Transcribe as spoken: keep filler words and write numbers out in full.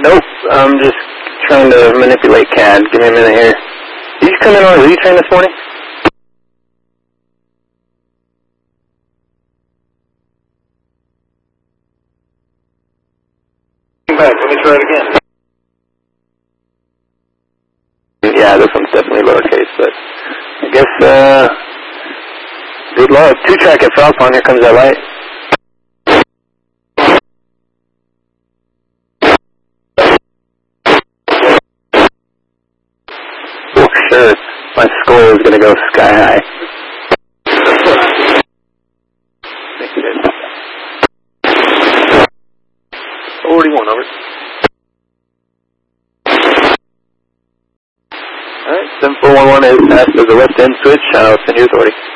Nope, I'm just trying to manipulate C A D. Give me a minute here. Did you come in on a Z-train this morning? Back. Let me try it again. Yeah, this one's definitely lowercase, but I guess, uh, good luck. Two track at Southpawn, here comes that light. Oh, sure. My score is gonna go sky high. forty-one, over. Alright, seven four one one is passed as a left end switch. I'll send you authority.